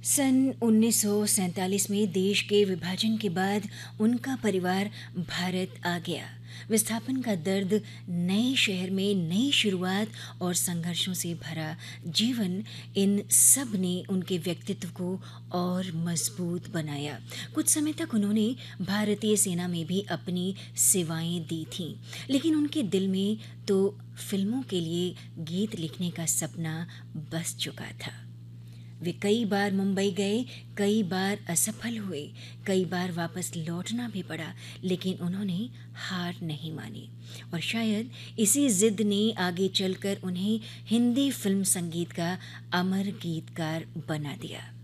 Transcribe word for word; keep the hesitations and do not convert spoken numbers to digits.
सन उन्नीस सौ सैंतालीस में देश के विभाजन के बाद उनका परिवार भारत आ गया। विस्थापन का दर्द, नए शहर में नई शुरुआत और संघर्षों से भरा जीवन, इन सब ने उनके व्यक्तित्व को और मजबूत बनाया। कुछ समय तक उन्होंने भारतीय सेना में भी अपनी सेवाएं दी थीं, लेकिन उनके दिल में तो फिल्मों के लिए गीत लिखने का सपना बस चुका था। वे कई बार मुंबई गए, कई बार असफल हुए, कई बार वापस लौटना भी पड़ा, लेकिन उन्होंने हार नहीं मानी और शायद इसी जिद ने आगे चलकर उन्हें हिंदी फिल्म संगीत का अमर गीतकार बना दिया।